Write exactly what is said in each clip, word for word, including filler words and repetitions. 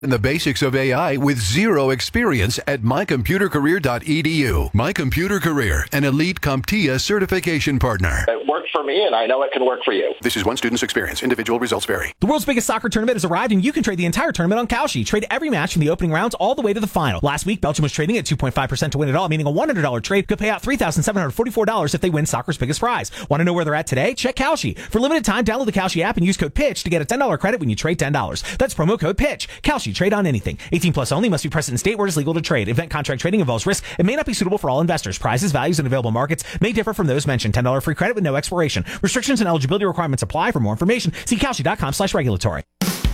The basics of A I with zero experience at my computer career dot e d u. My Computer Career, an elite CompTIA certification partner. It worked for me, and I know it can work for you. This is one student's experience. Individual results vary. The world's biggest soccer tournament has arrived, and you can trade the entire tournament on Kalshi. Trade every match from the opening rounds all the way to the final. Last week, Belgium was trading at two point five percent to win it all, meaning a one hundred dollars trade could pay out three thousand seven hundred forty-four dollars if they win soccer's biggest prize. Want to know where they're at today? Check Kalshi. For limited time, download the Kalshi app and use code PITCH to get a ten dollars credit when you trade ten dollars. That's promo code PITCH. Kalshi. Trade on anything. eighteen plus only. Must be present in state where it is legal to trade. Event contract trading involves risk and may not be suitable for all investors. Prizes, values, and available markets may differ from those mentioned. ten dollars free credit with no expiration. Restrictions and eligibility requirements apply. For more information, see Kalshi dot com slash regulatory.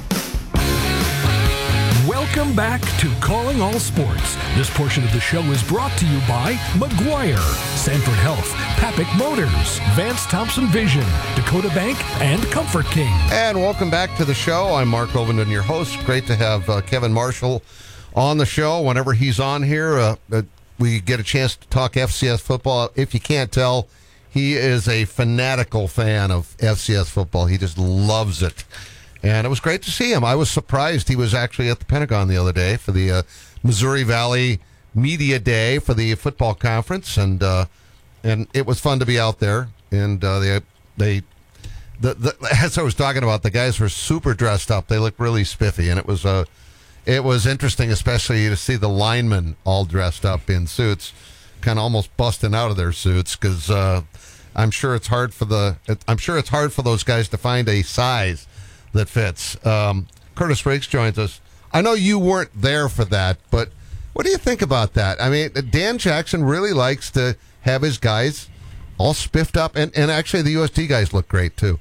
Welcome back to Calling All Sports. This portion of the show is brought to you by McGuire, Sanford Health, Papik Motors, Vance Thompson Vision, Dakota Bank, and Comfort King. And welcome back to the show. I'm Mark Ovenden, your host. Great to have uh, Kevin Marshall on the show. Whenever he's on here, uh, uh, we get a chance to talk F C S football. If you can't tell, he is a fanatical fan of F C S football. He just loves it. And it was great to see him. I was surprised he was actually at the Pentagon the other day for the uh, Missouri Valley Media Day for the football conference, and uh, and it was fun to be out there. And uh, they they the, the as I was talking about, the guys were super dressed up. They looked really spiffy, and it was uh, it was interesting, especially to see the linemen all dressed up in suits, kind of almost busting out of their suits, because uh, I'm sure it's hard for the I'm sure it's hard for those guys to find a size that fits. Um, Curtis Riggs joins us. I know you weren't there for that, but what do you think about that? I mean, Dan Jackson really likes to have his guys all spiffed up, and, and actually the U S D guys look great too.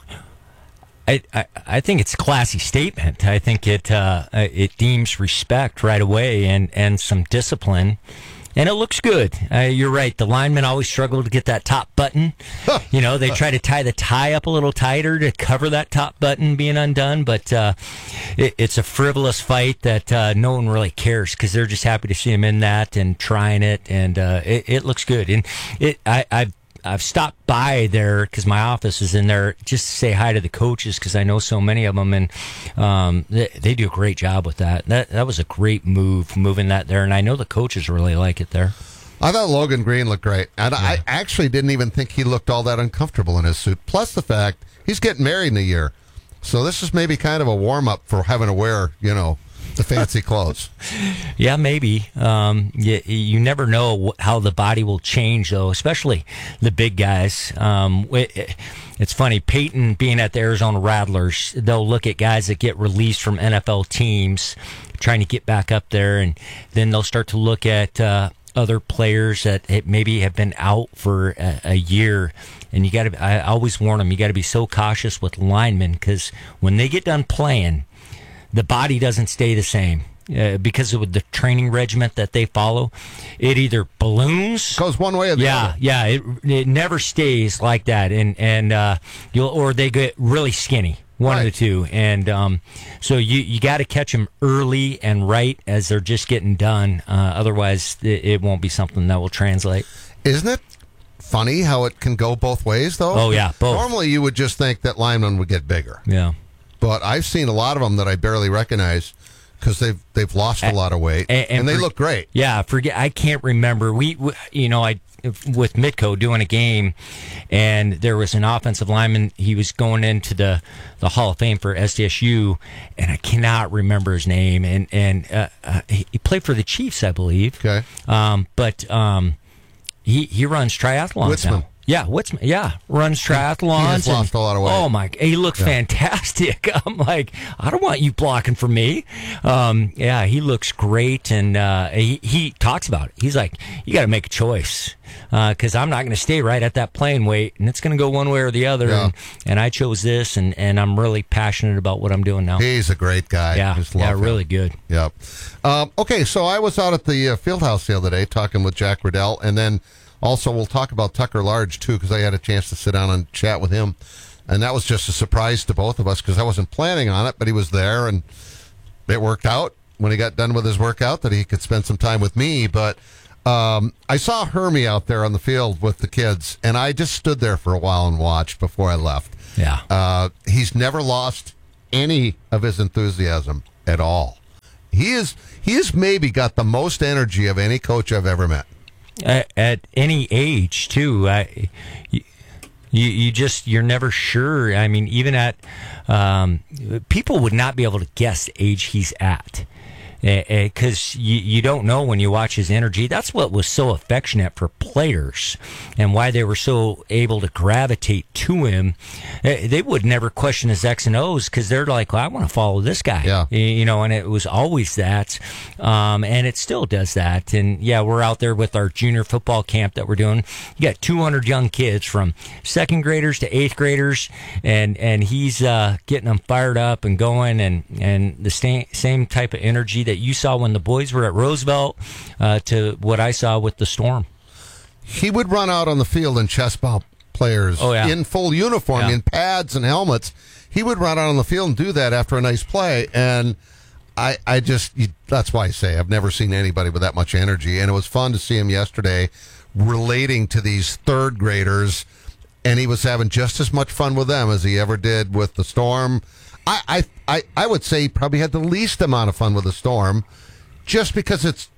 I, I, I think it's a classy statement. I think it uh, it deems respect right away and, and some discipline. And it looks good. Uh, you're right. The linemen always struggle to get that top button. You know, they try to tie the tie up a little tighter to cover that top button being undone. But uh, it, it's a frivolous fight that uh, no one really cares, because they're just happy to see him in that and trying it. And uh, it, it looks good. And it, I, I've I've stopped by there because my office is in there just to say hi to the coaches, because I know so many of them, and um, they, they do a great job with that. That that was a great move, moving that there, and I know the coaches really like it there. I thought Logan Green looked great, and yeah. I actually didn't even think he looked all that uncomfortable in his suit. Plus the fact he's getting married in a year, so this is maybe kind of a warm up for having to wear, you know, the fancy clothes. Yeah, maybe. Um, you, you never know how the body will change, though, especially the big guys. Um, it, it's funny, Peyton being at the Arizona Rattlers, they'll look at guys that get released from N F L teams trying to get back up there, and then they'll start to look at uh, other players that maybe have been out for a, a year. And you got to, I always warn them, you got to be so cautious with linemen, because when they get done playing, the body doesn't stay the same uh, because of the training regiment that they follow. It either balloons, goes one way or the yeah, other. Yeah, it it never stays like that, and and uh, you'll or they get really skinny, one right. of the two. And um, so you you got to catch them early and right as they're just getting done. Uh, otherwise, it, it won't be something that will translate. Isn't it funny how it can go both ways, though? Oh yeah, both. Normally, you would just think that linemen would get bigger. Yeah. But I've seen a lot of them that I barely recognize because they've they've lost a lot of weight, and, and, and they for, look great. Yeah, forget. I can't remember. We, we, you know, I with Mitko doing a game, and there was an offensive lineman. He was going into the, the Hall of Fame for S D S U, and I cannot remember his name. And and uh, uh, he played for the Chiefs, I believe. Okay. Um, but um, he he runs triathlons Witzman. now. Yeah, what's yeah runs triathlons. He has lost and, a lot of weight. Oh my, he looks yeah. fantastic. I'm like, I don't want you blocking for me. Um, yeah, he looks great, and uh, he he talks about it. He's like, you got to make a choice, because uh, I'm not going to stay right at that playing weight, and it's going to go one way or the other. Yeah. And, and I chose this, and, and I'm really passionate about what I'm doing now. He's a great guy. Yeah, Just love yeah, him. really good. Yep. Um, okay, so I was out at the uh, Fieldhouse the other day talking with Jack Riddell, and then. Also, we'll talk about Tucker Large, too, because I had a chance to sit down and chat with him. And that was just a surprise to both of us because I wasn't planning on it, but he was there, and it worked out when he got done with his workout that he could spend some time with me. But um, I saw Hermie out there on the field with the kids, and I just stood there for a while and watched before I left. Yeah. Uh, he's never lost any of his enthusiasm at all. He is he has maybe got the most energy of any coach I've ever met. At, at any age, too. I, you, you just, you're never sure. I mean, even at, um, people would not be able to guess the age he's at. Because you, you don't know when you watch his energy. That's what was so affectionate for players and why they were so able to gravitate to him. They would never question his X and O's because they're like, well, I want to follow this guy. Yeah. You know, and it was always that. Um, and it still does that. And yeah, we're out there with our junior football camp that we're doing. You got two hundred young kids from second graders to eighth graders, and, and he's uh, getting them fired up and going, and, and the same, same type of energy that you saw when the boys were at Roosevelt uh, to what I saw with the Storm. He would run out on the field and chest bump players oh, yeah. in full uniform, yeah. in pads and helmets. He would run out on the field and do that after a nice play. And I, I just, that's why I say I've never seen anybody with that much energy. And it was fun to see him yesterday relating to these third graders. And he was having just as much fun with them as he ever did with the Storm. I, I, I, I would say he probably had the least amount of fun with the Storm just because it's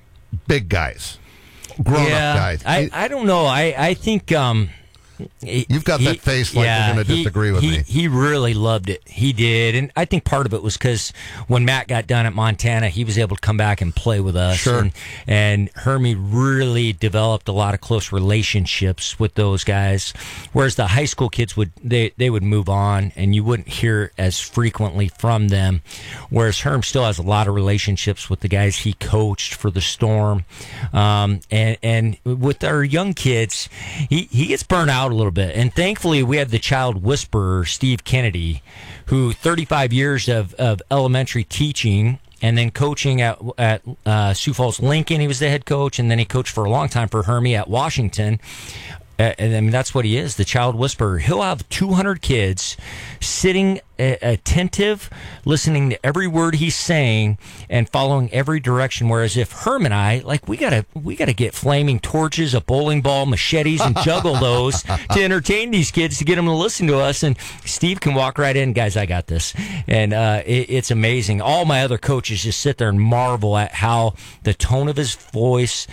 big guys, grown yeah, up guys. I, I don't know. I, I think um, you've got he, that face like yeah, you're going to disagree he, with he, me. He really loved it. He did. And I think part of it was because when Matt got done at Montana, he was able to come back and play with us. Sure. And, and Hermie really developed a lot of close relationships with those guys. Whereas the high school kids would, they, they would move on and you wouldn't hear as frequently from them. Whereas Herm still has a lot of relationships with the guys he coached for the Storm. Um, and, and with our young kids, he, he gets burnt out a little bit. And thankfully, we have the child whisperer, Steve Kennedy, who thirty-five years of, of elementary teaching and then coaching at at uh, Sioux Falls Lincoln. He was the head coach, and then he coached for a long time for Hermie at Washington. Uh, and I mean, that's what he is, the child whisperer. He'll have two hundred kids sitting uh, attentive, listening to every word he's saying and following every direction. Whereas if Herm and I, like, we gotta we gotta get flaming torches, a bowling ball, machetes, and juggle those to entertain these kids to get them to listen to us. And Steve can walk right in, guys, I got this. And uh, it, it's amazing. All my other coaches just sit there and marvel at how the tone of his voice,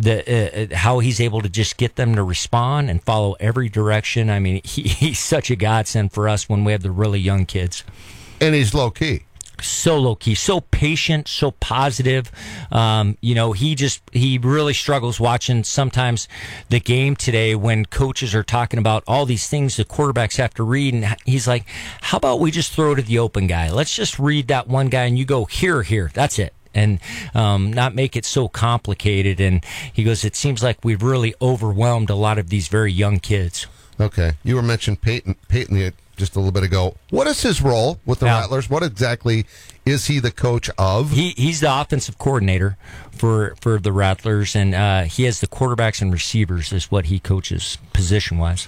the uh, how he's able to just get them to respond and follow every direction. I mean, he, he's such a godsend for us when we have the really young kids. And he's low key. So low key, so patient, so positive. Um, you know, he just, he really struggles watching sometimes the game today when coaches are talking about all these things the quarterbacks have to read. And he's like, how about we just throw to the open guy? Let's just read that one guy and you go here, here. That's it. And um, not make it so complicated. And he goes, it seems like we've really overwhelmed a lot of these very young kids. Okay. You were mentioning Peyton, Peyton just a little bit ago. What is his role with the Yeah. Rattlers? What exactly is he the coach of? He He's the offensive coordinator for, for the Rattlers, and uh, he has the quarterbacks and receivers is what he coaches position-wise.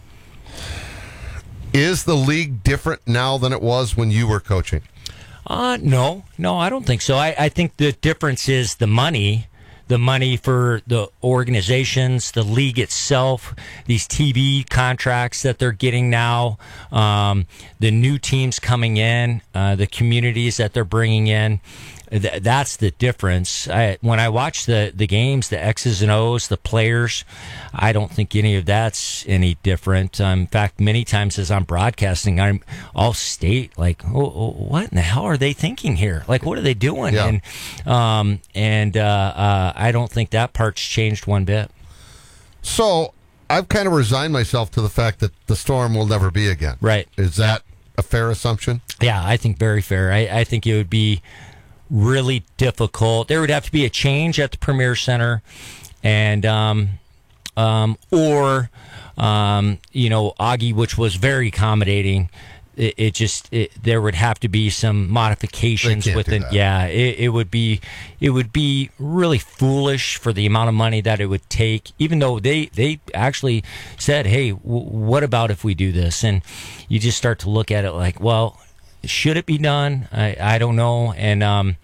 Is the league different now than it was when you were coaching? Uh, no, no, I don't think so. I, I think the difference is the money, the money for the organizations, the league itself, these T V contracts that they're getting now, um, the new teams coming in, uh, the communities that they're bringing in. Th- that's the difference. I, when I watch the, the games, the X's and O's, the players, I don't think any of that's any different. Um, in fact, many times as I'm broadcasting, I'm all state like, oh, oh, what in the hell are they thinking here? Like, what are they doing? Yeah. And um, and uh, uh, I don't think that part's changed one bit. So I've kind of resigned myself to the fact that the Storm will never be again. Right. Is that a fair assumption? Yeah, I think very fair. I, I think it would be really difficult. There would have to be a change at the Premier Center, and um, um, or um, you know, Augie, which was very accommodating. It, it just it, there would have to be some modifications within. Yeah, it, it would be it would be really foolish for the amount of money that it would take. Even though they they actually said, "Hey, w- what about if we do this?" And you just start to look at it like, well, should it be done? I, I don't know. And um,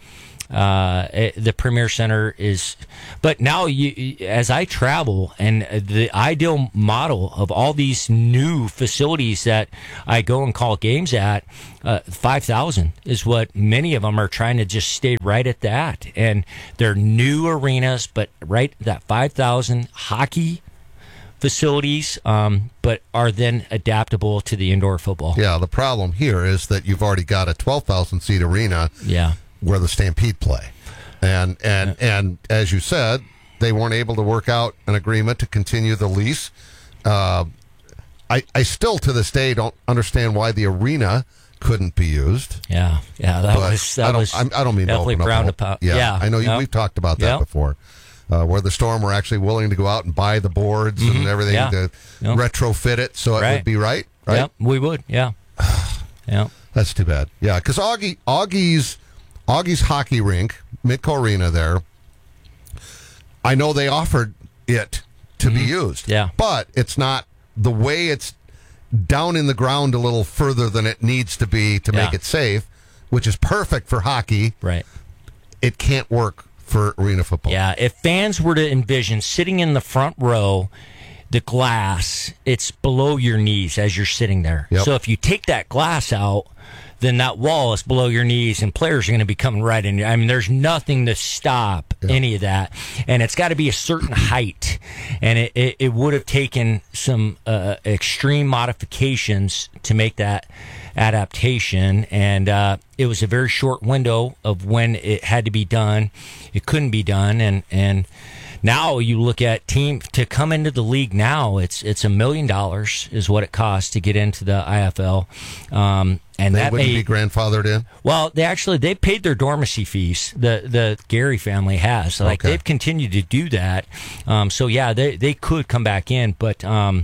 Uh, it, the Premier Center is, but now you, as I travel, and the ideal model of all these new facilities that I go and call games at, uh, five thousand is what many of them are trying to just stay right at that. And they're new arenas, but right that five thousand hockey facilities, um, but are then adaptable to the indoor football. Yeah, the problem here is that you've already got a twelve thousand seat arena. Yeah. Where the Stampede play. And and yeah. and as you said, they weren't able to work out an agreement to continue the lease. Uh, I I still to this day don't understand why the arena couldn't be used. Yeah, yeah, that but was that I don't was I'm, I don't mean definitely to open ground up. About, yeah, yeah, I know you, yep. we've talked about that yep. before. Uh, where the Storm were actually willing to go out and buy the boards mm-hmm. and everything yeah. to yep. retrofit it so it right. would be right. Right? Yep, we would. Yeah, yeah. That's too bad. Yeah, because Augie Augie's. Augie's hockey rink, Midco Arena there, I know they offered it to mm-hmm. be used. Yeah. But it's not the way it's down in the ground a little further than it needs to be to yeah. make it safe, which is perfect for hockey. Right. It can't work for arena football. Yeah. If fans were to envision sitting in the front row, the glass, it's below your knees as you're sitting there. Yep. So if you take that glass out, then that wall is below your knees, and players are going to be coming right in. I mean, there's nothing to stop yeah. any of that, and it's got to be a certain height, and it, it, it would have taken some uh, extreme modifications to make that adaptation, and uh, it was a very short window of when it had to be done. It couldn't be done, and and now you look at team to come into the league now, it's it's a million dollars is what it costs to get into the I F L. Um, and they that wouldn't may, be grandfathered in? Well, they actually they paid their dormancy fees. The the Gary family has. Like okay. they've continued to do that. Um, so yeah, they they could come back in, but um,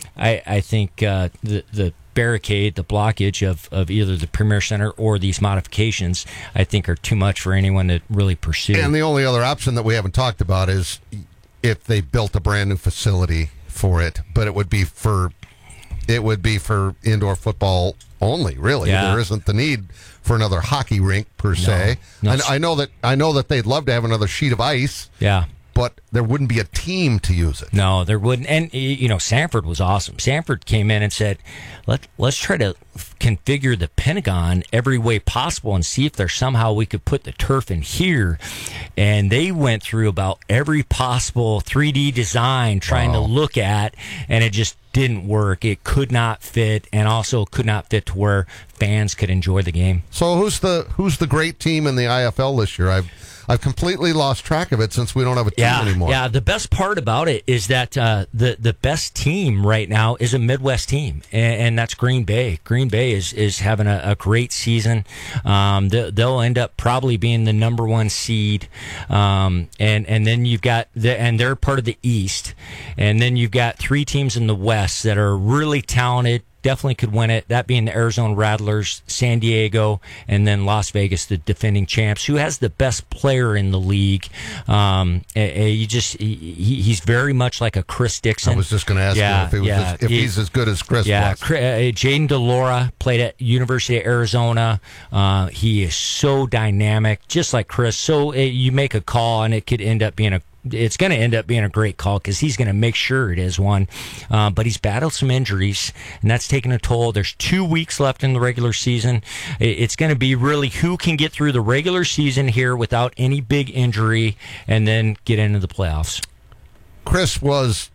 I I think uh, the the barricade, the blockage of, of either the Premier Center or these modifications, I think are too much for anyone to really pursue. And the only other option that we haven't talked about is if they built a brand new facility for it, but it would be for it would be for indoor football only. Really, yeah. there isn't the need for another hockey rink per se. No, no. And I know that I know that they'd love to have another sheet of ice. Yeah. But there wouldn't be a team to use it. No, there wouldn't. And, you know, Sanford was awesome. Sanford came in and said, Let, let's try to configure the Pentagon every way possible and see if there's somehow we could put the turf in here. And they went through about every possible three D design trying wow. to look at, and it just didn't work. It could not fit, and also could not fit to where fans could enjoy the game. So who's the who's the great team in the I F L this year? I've I've completely lost track of it since we don't have a team yeah, anymore. Yeah, the best part about it is that uh, the the best team right now is a Midwest team, and, and that's Green Bay. Green Bay is, is having a, a great season. Um, they, they'll end up probably being the number one seed, um, and and then you've got the, and they're part of the East, and then you've got three teams in the West that are really talented. Definitely could win it. That being the Arizona Rattlers, San Diego, and then Las Vegas, the defending champs. Who has the best player in the league? Um, you just he, he's very much like a Chris Dixon. I was just going to ask yeah, you if, it was yeah, as, if he, he's as good as Chris yeah, was. Uh, Jaden DeLora played at University of Arizona. Uh, he is so dynamic, just like Chris. So uh, you make a call, and it could end up being a It's going to end up being a great call because he's going to make sure it is one. Uh, but he's battled some injuries, and that's taken a toll. There's two weeks left in the regular season. It's going to be really who can get through the regular season here without any big injury and then get into the playoffs. Chris was,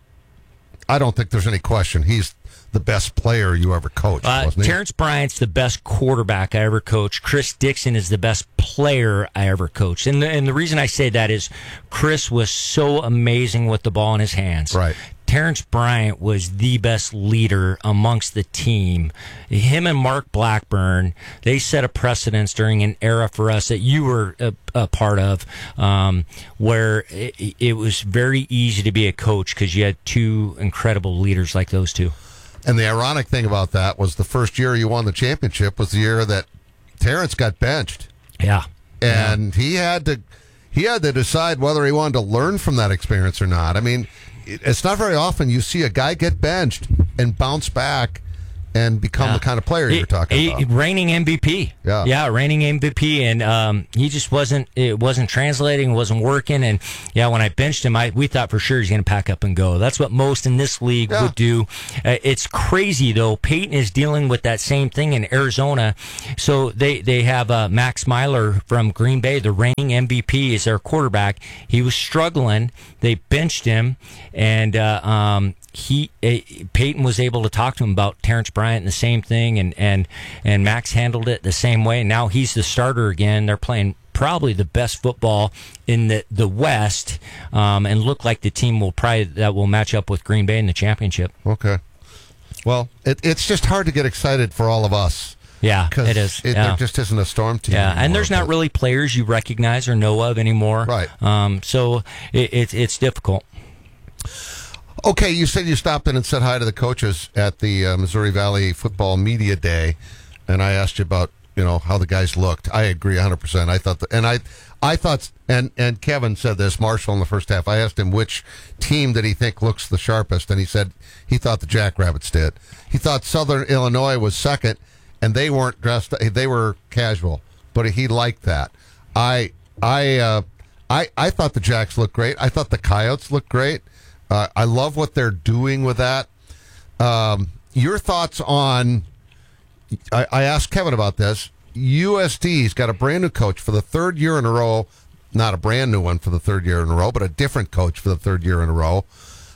I don't think there's any question, he's the best player you ever coached, uh, wasn't he? Terrence Bryant's the best quarterback I ever coached. Chris Dixon is the best player I ever coached. And the, and the reason I say that is Chris was so amazing with the ball in his hands. Right. Terrence Bryant was the best leader amongst the team. Him and Mark Blackburn, they set a precedence during an era for us that you were a, a part of, um, where it, it was very easy to be a coach because you had two incredible leaders like those two. And the ironic thing about that was the first year you won the championship was the year that Terrence got benched. Yeah. And yeah. he had to he had to decide whether he wanted to learn from that experience or not. I mean, it's not very often you see a guy get benched and bounce back and become Yeah. the kind of player you're talking a, about. Reigning M V P. Yeah. Yeah, reigning M V P. And um, he just wasn't, it wasn't translating, wasn't working. And yeah, when I benched him, I we thought for sure he's going to pack up and go. That's what most in this league Yeah. would do. Uh, it's crazy, though. Peyton is dealing with that same thing in Arizona. So they, they have uh, Max Myler from Green Bay, the reigning M V P, is their quarterback. He was struggling. They benched him. And, uh, um, He uh, Peyton was able to talk to him about Terrence Bryant and the same thing, and, and, and Max handled it the same way. Now he's the starter again. They're playing probably the best football in the, the West, um, and look like the team will probably that will match up with Green Bay in the championship. Okay. Well, it, it's just hard to get excited for all of us. Yeah, Because it is. It, yeah. There just isn't a Storm team. Yeah, anymore, and there's not but- really players you recognize or know of anymore. Right. Um, so it, it, it's difficult. Okay, you said you stopped in and said hi to the coaches at the uh, Missouri Valley Football Media Day, and I asked you about you know how the guys looked. I agree one hundred percent. I thought, the, and I, I thought, and and Kevin said this. Marshall in the first half. I asked him which team did he think looks the sharpest, and he said he thought the Jackrabbits did. He thought Southern Illinois was second, and they weren't dressed. They were casual, but he liked that. I I uh, I I thought the Jacks looked great. I thought the Coyotes looked great. Uh, I love what they're doing with that. Um, your thoughts on, I, I asked Kevin about this. U S D's got a brand new coach for the third year in a row. Not a brand new one for the third year in a row, but a different coach for the third year in a row.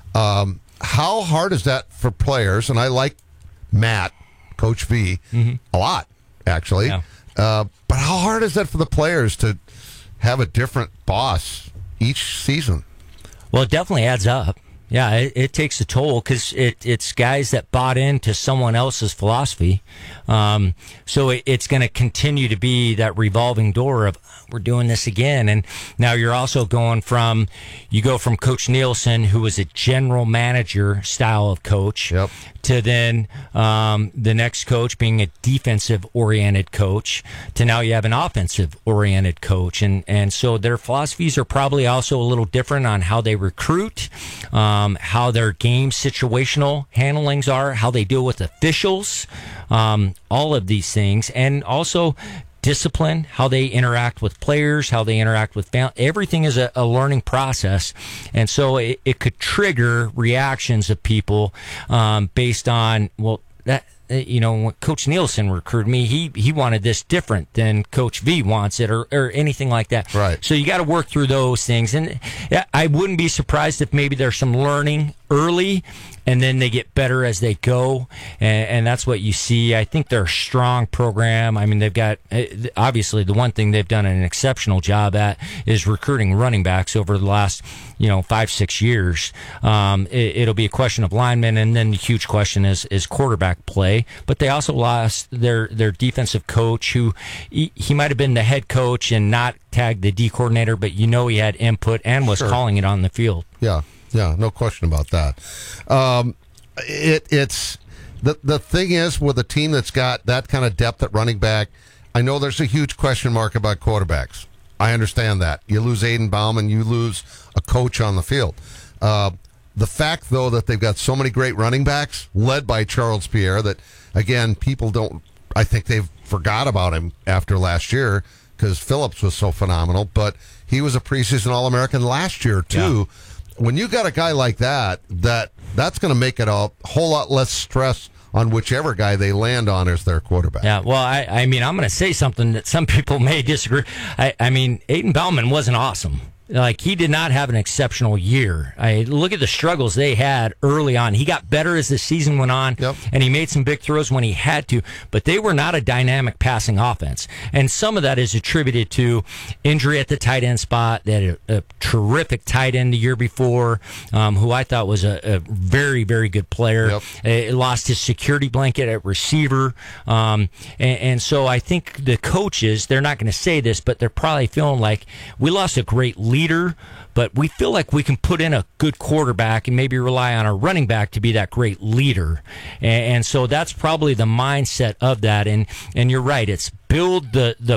Um, how hard is that for players? And I like Matt, Coach V, mm-hmm. a lot, actually. Yeah. Uh, but how hard is that for the players to have a different boss each season? Well, it definitely adds up. Yeah, it, it takes a toll because it, it's guys that bought into someone else's philosophy. Um, so it, it's going to continue to be that revolving door of, we're doing this again. And now you're also going from, you go from Coach Nielsen, who was a general manager style of coach, Yep. to then um, the next coach being a defensive-oriented coach, to now you have an offensive-oriented coach. And, and so their philosophies are probably also a little different on how they recruit, um, how their game situational handlings are, how they deal with officials, um, all of these things. And also discipline, how they interact with players, how they interact with family. Everything is a, a learning process. And so it, it could trigger reactions of people um, based on, well, that, you know, when Coach Nielsen recruited me, he, he wanted this different than Coach V wants it, or, or anything like that. Right. So you got to work through those things. And yeah, I wouldn't be surprised if maybe there's some learning early and then they get better as they go, and, and that's what you see. I think they're a strong program. I mean, they've got, obviously the one thing they've done an exceptional job at is recruiting running backs over the last, you know, five, six years. Um, it, it'll be a question of linemen, and then the huge question is is quarterback play. But they also lost their their defensive coach, who he, he might have been the head coach and not tagged the D coordinator, but you know he had input and was Sure. calling it on the field. Yeah, yeah, no question about that. Um, it it's the the thing is with a team that's got that kind of depth at running back. I know there's a huge question mark about quarterbacks. I understand that. You lose Aiden Bauman, you lose a coach on the field. Uh, the fact, though, that they've got so many great running backs, led by Charles Pierre, that, again, people don't, I think they've forgot about him after last year because Phillips was so phenomenal, but he was a preseason All-American last year, too. Yeah. When you got a guy like that, that that's going to make it a whole lot less stress on whichever guy they land on as their quarterback. Yeah, well, I, I mean, I'm going to say something that some people may disagree. I, I mean, Aiden Bauman wasn't awesome. Like, he did not have an exceptional year. I look at the struggles they had early on. He got better as the season went on, yep. and he made some big throws when he had to, but they were not a dynamic passing offense. And some of that is attributed to injury at the tight end spot. They had a, a terrific tight end the year before, um, who I thought was a, a very, very good player. Yep. It lost his security blanket at receiver. Um, and, and so I think the coaches, they're not going to say this, but they're probably feeling like we lost a great leader. Leader, but we feel like we can put in a good quarterback and maybe rely on our running back to be that great leader. And, and so that's probably the mindset of that. And and you're right, it's build the the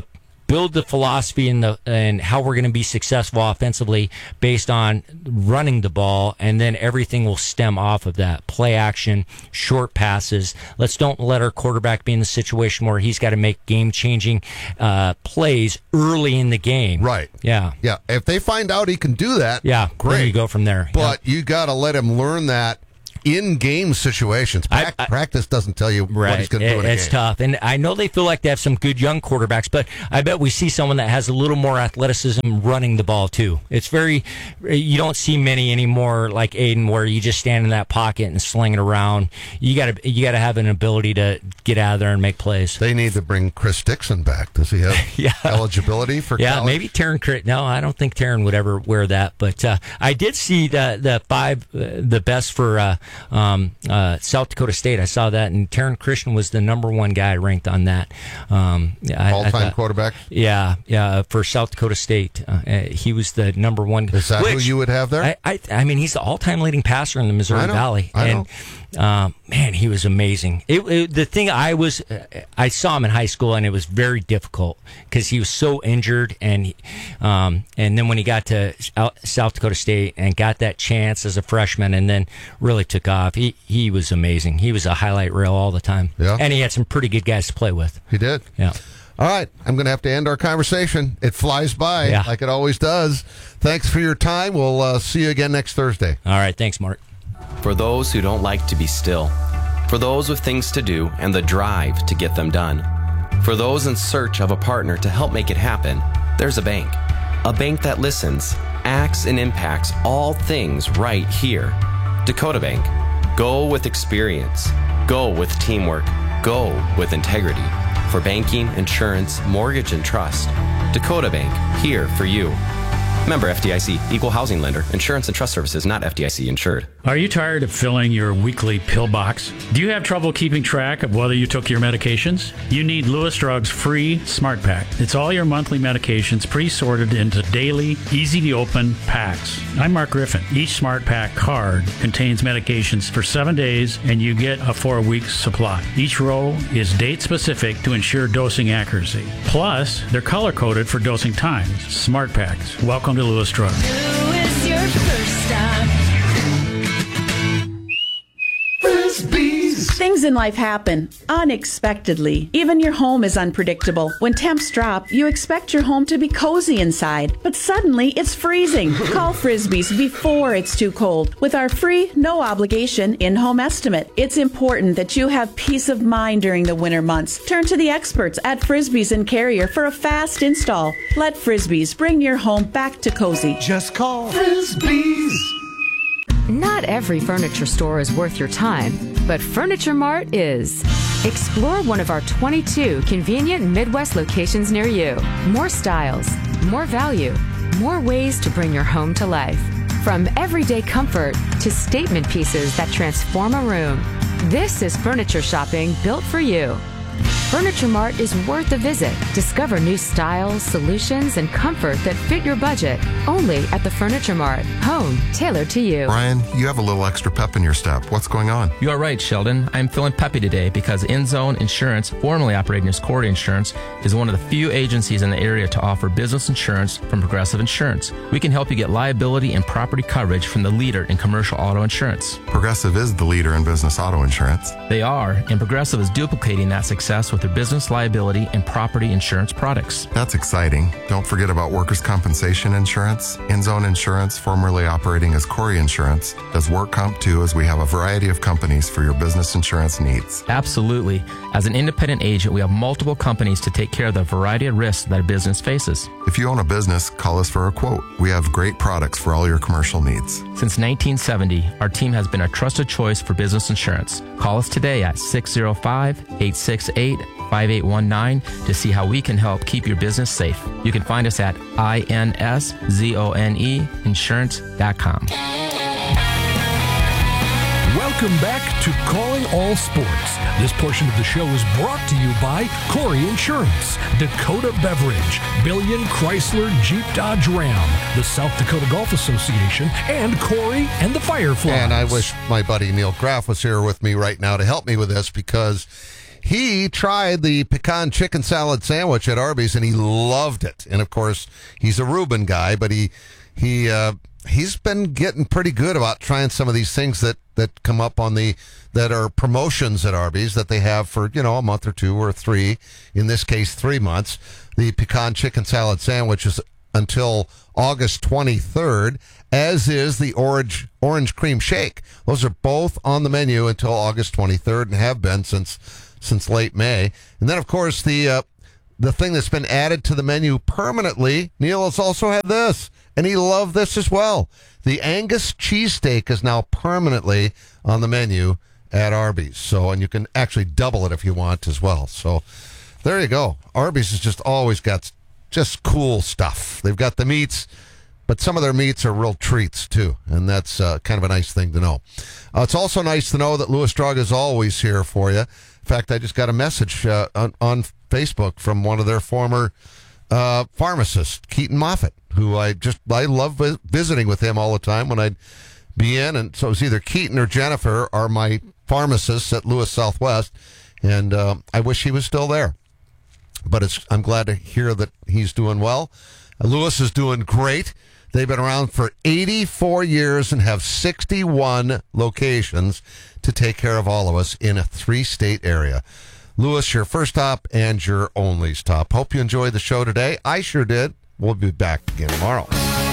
build the philosophy and the and how we're going to be successful offensively based on running the ball, and then everything will stem off of that. Play action, short passes. Let's don't let our quarterback be in the situation where he's got to make game-changing uh, plays early in the game. Right. Yeah. Yeah. If they find out he can do that, yeah, great. Then you go from there. But yeah. you got to let him learn that in game situations. Prac- I, I, practice doesn't tell you right. what he's going to do in a It's game. tough. And I know they feel like they have some good young quarterbacks, but I bet we see someone that has a little more athleticism running the ball too. It's very, you don't see many anymore like Aiden where you just stand in that pocket and sling it around. You got to you got to have an ability to get out of there and make plays. They need to bring Chris Dixon back. Does he have yeah. eligibility for yeah, college? maybe Taryn Crit. No, I don't think Taryn would ever wear that. But uh, I did see the the five, uh, the best for uh, um, uh, South Dakota State. I saw that, and Taryn Christian was the number one guy ranked on that. Um, I, All-time I thought, quarterback? Yeah, yeah, for South Dakota State. Uh, uh, he was the number one. Is that which, who you would have there? I, I, I mean, he's the all-time leading passer in the Missouri I know, Valley. I and, know. Um, man, he was amazing. It, it, the thing I was, uh, I saw him in high school, and it was very difficult because he was so injured, and he, um, and then when he got to South Dakota State and got that chance as a freshman, and then really took off, he he was amazing. He was a highlight reel all the time. Yeah. And he had some pretty good guys to play with. He did. Yeah. All right, I'm going to have to end our conversation. It flies by Yeah. like it always does. Thanks for your time. We'll uh, see you again next Thursday. All right, thanks, Mark. For those who don't like to be still, for those with things to do and the drive to get them done, for those in search of a partner to help make it happen, there's a bank. A bank that listens, acts, and impacts all things right here. Dakota Bank. Go with experience. Go with teamwork. Go with integrity. For banking, insurance, mortgage, and trust. Dakota Bank, here for you. Member F D I C, Equal Housing Lender. Insurance and trust services not F D I C insured. Are you tired of filling your weekly pill box? Do you have trouble keeping track of whether you took your medications? You need Lewis Drug's free Smart Pack. It's all your monthly medications pre-sorted into daily, easy-to-open packs. I'm Mark Griffin. Each Smart Pack card contains medications for seven days, and you get a four-week supply. Each row is date-specific to ensure dosing accuracy. Plus, they're color-coded for dosing times. Smart Packs. Welcome to Lewis Drug. Who is your first stop? Things in life happen unexpectedly. Even your home is unpredictable. When temps drop, you expect your home to be cozy inside, but suddenly it's freezing. Call Frisbee's before it's too cold with our free, no obligation in-home estimate. It's important that you have peace of mind during the winter months. Turn to the experts at Frisbee's and Carrier for a fast install. Let Frisbee's bring your home back to cozy. Just call Frisbee's. Not every furniture store is worth your time, but Furniture Mart is. Explore one of our twenty-two convenient Midwest locations near you. More styles, more value, more ways to bring your home to life. From everyday comfort to statement pieces that transform a room. This is furniture shopping built for you. Furniture Mart is worth a visit. Discover new styles, solutions, and comfort that fit your budget. Only at the Furniture Mart. Home tailored to you. Brian, you have a little extra pep in your step. What's going on? You are right, Sheldon. I'm feeling peppy today because InZone Insurance, formerly operating as Corey Insurance, is one of the few agencies in the area to offer business insurance from Progressive Insurance. We can help you get liability and property coverage from the leader in commercial auto insurance. Progressive is the leader in business auto insurance. They are, and Progressive is duplicating that success with their business liability and property insurance products. That's exciting. Don't forget about workers' compensation insurance. InZone Insurance, formerly operating as Corey Insurance, does work comp too, as we have a variety of companies for your business insurance needs. Absolutely. As an independent agent, we have multiple companies to take care of the variety of risks that a business faces. If you own a business, call us for a quote. We have great products for all your commercial needs. Since nineteen seventy, our team has been a trusted choice for business insurance. Call us today at six oh five, eight six eight, five eight one nine to see how we can help keep your business safe. You can find us at I N S Z O N E insurance dot com. Welcome back to Calling All Sports. This portion of the show is brought to you by Corey Insurance, Dakota Beverage, Billion Chrysler Jeep Dodge Ram, the South Dakota Golf Association, and Corey and the Fireflies. And I wish my buddy Neil Graff was here with me right now to help me with this, because He tried the pecan chicken salad sandwich at Arby's, and he loved it. And, of course, he's a Reuben guy, but he he uh, he's been getting pretty good about trying some of these things that, that come up on the that are promotions at Arby's that they have for, you know, a month or two or three, in this case, three months. The pecan chicken salad sandwich is until August twenty-third, as is the orange orange cream shake. Those are both on the menu until August twenty-third and have been since since late May. And then, of course, the uh, the thing that's been added to the menu permanently, Neil has also had this, and he loved this as well. The Angus cheesesteak is now permanently on the menu at Arby's. So, and you can actually double it if you want as well. So there you go. Arby's has just always got just cool stuff. They've got the meats, but some of their meats are real treats too, and that's uh, kind of a nice thing to know. Uh, it's also nice to know that Louis Drug is always here for you. In fact, I just got a message uh, on, on Facebook from one of their former uh, pharmacists, Keaton Moffat, who I just I love vi- visiting with him all the time when I'd be in, and so it's either Keaton or Jennifer are my pharmacists at Louis Southwest, and uh, I wish he was still there. But it's, I'm glad to hear that he's doing well. Uh, Louis is doing great. They've been around for eighty-four years and have sixty-one locations to take care of all of us in a three-state area. Louis, your first stop and your only stop. Hope you enjoyed the show today. I sure did. We'll be back again tomorrow.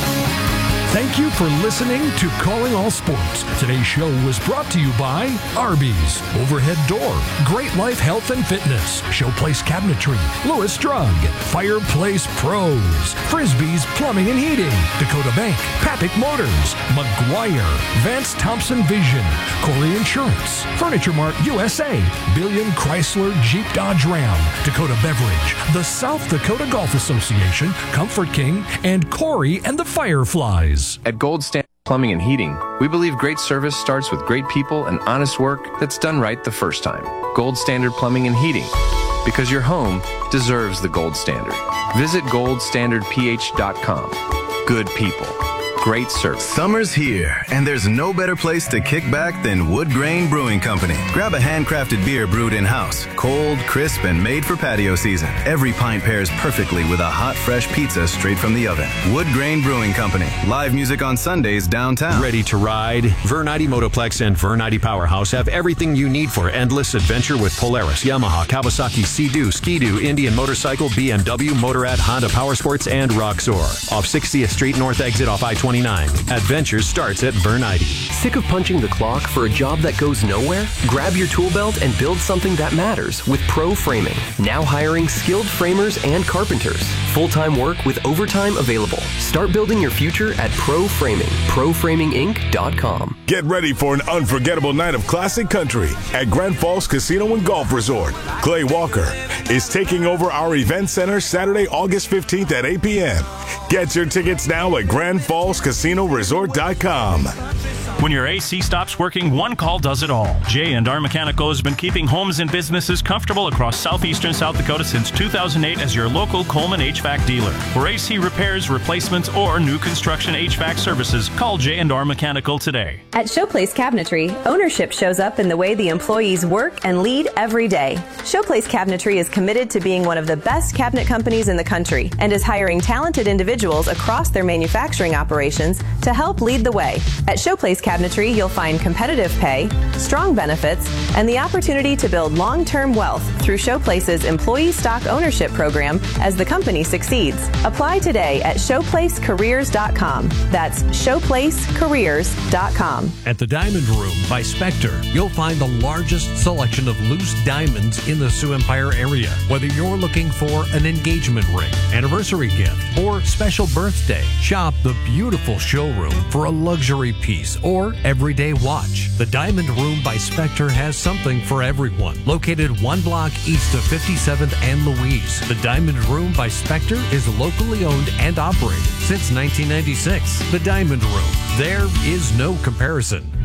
Thank you for listening to Calling All Sports. Today's show was brought to you by Arby's, Overhead Door, Great Life Health and Fitness, Showplace Cabinetry, Louis Drug, Fireplace Pros, Frisbee's Plumbing and Heating, Dakota Bank, Papick Motors, Maguire, Vance Thompson Vision, Corey Insurance, Furniture Mart U S A, Billion Chrysler Jeep Dodge Ram, Dakota Beverage, the South Dakota Golf Association, Comfort King, and Corey and the Fireflies. At Gold Standard Plumbing and Heating, we believe great service starts with great people and honest work that's done right the first time. Gold Standard Plumbing and Heating, because your home deserves the gold standard. Visit gold standard p h dot com. Good people. Great service. Summer's here, and there's no better place to kick back than Wood Grain Brewing Company. Grab a handcrafted beer brewed in-house, cold, crisp, and made for patio season. Every pint pairs perfectly with a hot, fresh pizza straight from the oven. Wood Grain Brewing Company. Live music on Sundays downtown. Ready to ride? Vernite Motoplex and Vernite Powerhouse have everything you need for endless adventure with Polaris, Yamaha, Kawasaki, Sea-Doo, Ski-Doo, Indian Motorcycle, B M W, Motorrad, Honda Power Sports, and Roxor. Off sixtieth Street North exit off I twenty-nine. Adventure starts at Vernite. Sick of punching the clock for a job that goes nowhere? Grab your tool belt and build something that matters with Pro Framing. Now hiring skilled framers and carpenters. Full-time work with overtime available. Start building your future at Pro Framing. pro framing inc dot com. Get ready for an unforgettable night of classic country at Grand Falls Casino and Golf Resort. Clay Walker is taking over our event center Saturday, August fifteenth at eight p.m. Get your tickets now at Grand Falls Casino Resort dot com. When your A C stops working, one call does it all. J and R Mechanical has been keeping homes and businesses comfortable across southeastern South Dakota since two thousand eight as your local Coleman H V A C dealer. For A C repairs, replacements, or new construction H V A C services, call J and R Mechanical today. At Showplace Cabinetry, ownership shows up in the way the employees work and lead every day. Showplace Cabinetry is committed to being one of the best cabinet companies in the country and is hiring talented individuals across their manufacturing operations to help lead the way. At Showplace Cabinetry, you'll find competitive pay, strong benefits, and the opportunity to build long-term wealth through Showplace's employee stock ownership program as the company succeeds. Apply today at showplace careers dot com. That's showplace careers dot com. At the Diamond Room by Spectre, you'll find the largest selection of loose diamonds in the Sioux Empire area. Whether you're looking for an engagement ring, anniversary gift, or special birthday, shop the beautiful showroom for a luxury piece or everyday watch. The Diamond Room by Spectre has something for everyone. Located one block east of fifty-seventh and Louise, the Diamond Room by Spectre is locally owned and operated since nineteen ninety-six. The Diamond Room. There is no comparison.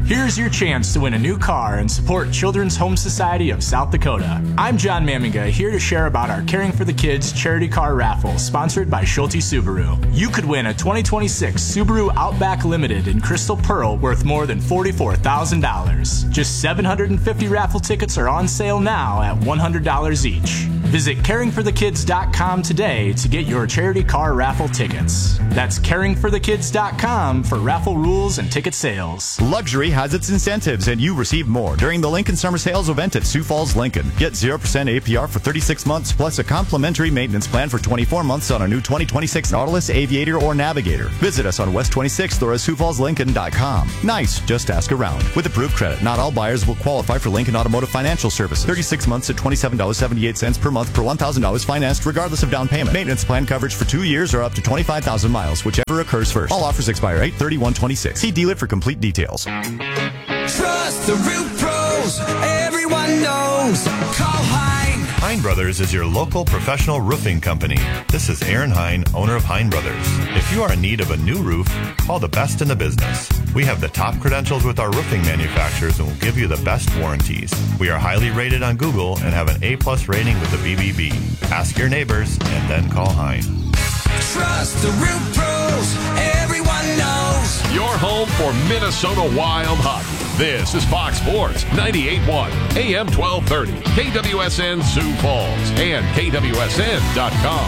Here's your chance to win a new car and support Children's Home Society of South Dakota. I'm John Maminga, here to share about our Caring for the Kids charity car raffle, sponsored by Schulte Subaru. You could win a twenty twenty-six Subaru Outback Limited in Crystal Pearl worth more than forty-four thousand dollars. Just seven hundred fifty raffle tickets are on sale now at one hundred dollars each. Visit caring for the kids dot com today to get your charity car raffle tickets. That's caring for the kids dot com for raffle rules and ticket sales. Luxury has its incentives, and you receive more during the Lincoln Summer Sales event at Sioux Falls Lincoln. Get zero percent A P R for thirty-six months, plus a complimentary maintenance plan for twenty-four months on a new twenty twenty-six Nautilus, Aviator, or Navigator. Visit us on West twenty-sixth or at sioux falls lincoln dot com. Nice, just ask around. With approved credit, not all buyers will qualify for Lincoln Automotive Financial Services. thirty-six months at twenty-seven dollars and seventy-eight cents per month per one thousand dollars financed, regardless of down payment. Maintenance plan coverage for two years or up to twenty-five thousand miles, whichever occurs first. All offers expire eight thirty-one twenty-six. See dealer for complete details. Trust the Roof Pros, everyone knows. Call Hein. Hein Brothers is your local professional roofing company. This is Aaron Hein, owner of Hein Brothers. If you are in need of a new roof, call the best in the business. We have the top credentials with our roofing manufacturers and will give you the best warranties. We are highly rated on Google and have an A-plus rating with the B B B. Ask your neighbors and then call Hein. Trust the Roof Pros, everyone knows. Your home for Minnesota Wild hockey. This is Fox Sports ninety-eight point one, A M twelve thirty, K W S N Sioux Falls, and K W S N dot com.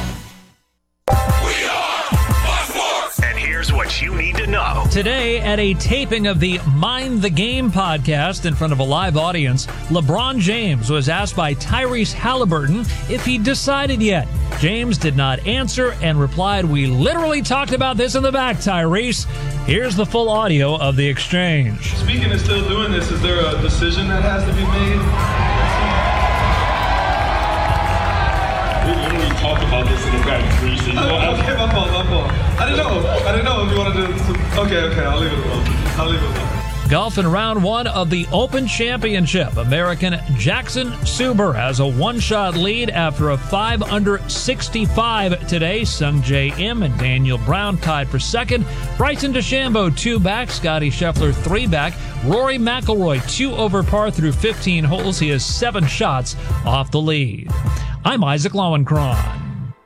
We are Fox Sports. And here's what you need to know. Today, at a taping of the Mind the Game podcast in front of a live audience, LeBron James was asked by Tyrese Halliburton if he decided yet. James did not answer and replied, "We literally talked about this in the back, Tyrese." Here's the full audio of the exchange. Speaking of still doing this, is there a decision that has to be made? We literally talked about this in the back, Tyrese. You know, oh, okay, my fault, my fault. I didn't know. I didn't know if you wanted to. Okay, okay, I'll leave it alone. I'll leave it alone. Golf in round one of the Open Championship. American Jackson Suber has a one-shot lead after a five under sixty-five today. Sung J M and Daniel Brown tied for second. Bryson DeChambeau two back. Scotty Scheffler three back. Rory McIlroy two over par through fifteen holes. He has seven shots off the lead. I'm Isaac Lowenkron.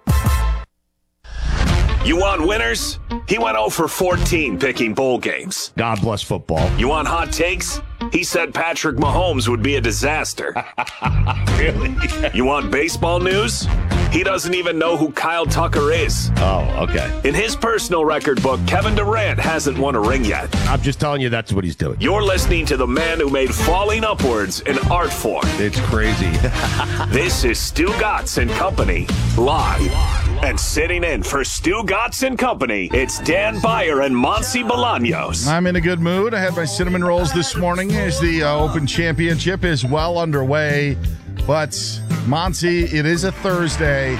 You want winners? He went oh for fourteen picking bowl games. God bless football. You want hot takes? He said Patrick Mahomes would be a disaster. Really? You want baseball news? He doesn't even know who Kyle Tucker is. Oh, okay. In his personal record book, Kevin Durant hasn't won a ring yet. I'm just telling you that's what he's doing. You're listening to the man who made falling upwards an art form. It's crazy. This is Stu Gatz and Company, live. And sitting in for Stu Gatz and Company, it's Dan Beyer and Monsi Bolaños. I'm in a good mood. I had my cinnamon rolls this morning as the uh, Open Championship is well underway. But, Monsi, it is a Thursday.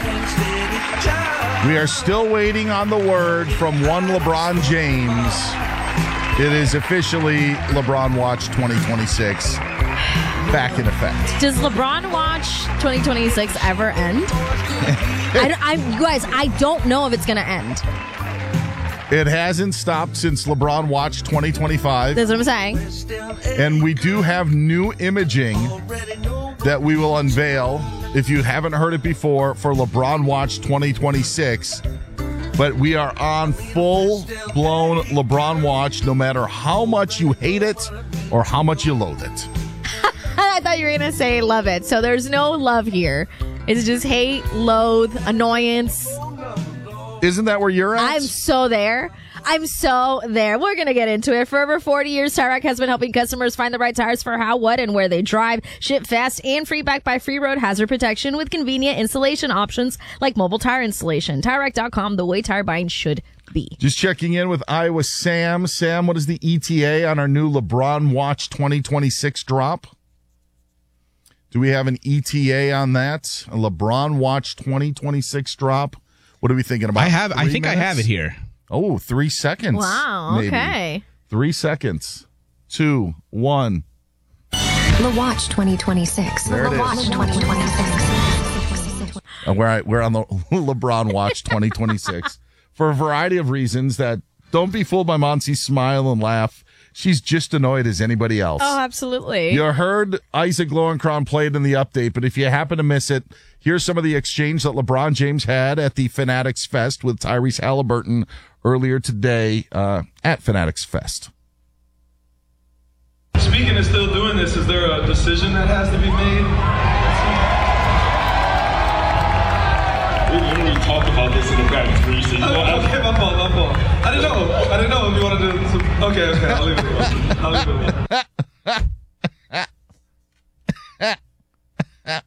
We are still waiting on the word from one LeBron James. It is officially LeBron Watch twenty twenty-six back in effect. Does LeBron Watch twenty twenty-six ever end? I, I, you guys, I don't know if it's going to end. It hasn't stopped since LeBron Watch twenty twenty-five. That's what I'm saying. And we do have new imaging that we will unveil, if you haven't heard it before, for LeBron Watch twenty twenty-six. But we are on full-blown LeBron Watch, no matter how much you hate it or how much you loathe it. I thought you were going to say love it. So there's no love here. It's just hate, loathe, annoyance. Isn't that where you're at? I'm so there. I'm so there. We're going to get into it. For over forty years, Tire Rack has been helping customers find the right tires for how, what, and where they drive. Ship fast and free back by free road hazard protection with convenient installation options like mobile tire installation. Tire Rack dot com, the way tire buying should be. Just checking in with Iowa Sam. Sam, what is the E T A on our new LeBron Watch twenty twenty-six drop? Do we have an E T A on that? A LeBron Watch twenty twenty-six drop? What are we thinking about? I have. Three I think minutes? I have it here. Oh, three seconds. Wow. Maybe. Okay. Three seconds. Two. One. The Watch twenty twenty-six. There it The is. Watch twenty twenty-six. And we're, we're on the LeBron Watch twenty twenty-six for a variety of reasons that don't be fooled by Monsi's smile and laugh. she's just annoyed as anybody else. Oh, absolutely. You heard Isaac Lowenkron played in the update, but if you happen to miss it, here's some of the exchange that LeBron James had at the Fanatics Fest with Tyrese Halliburton earlier today uh, at Fanatics Fest. Speaking of still doing this, is there a decision that has to be made? We literally talked about this in the back recently. Oh, okay, my fault, my fault. I didn't know. I didn't know if you wanted to. to okay, okay, I'll leave it alone. I'll leave it alone.